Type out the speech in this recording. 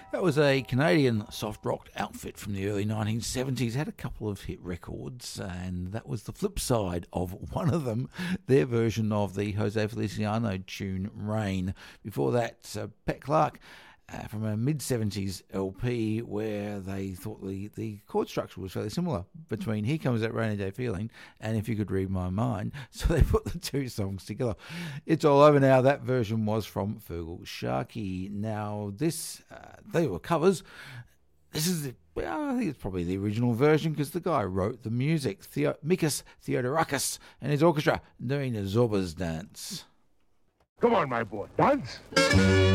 That was a Canadian soft rock outfit from the early 1970s. Had a couple of hit records, and that was the flip side of one of them, their version of the Jose Feliciano tune Rain. Before that, Pat Clark from a mid-70s LP where they thought the chord structure was fairly similar between Here Comes That Rainy Day Feeling and If You Could Read My Mind, so they put the two songs together. It's all over now. That version was from Feargal Sharkey. Now, they were covers. This is, I think it's probably the original version because the guy wrote the music, Mikis Theodorakis and his orchestra doing the Zorbas dance. Come on, my boy, dance.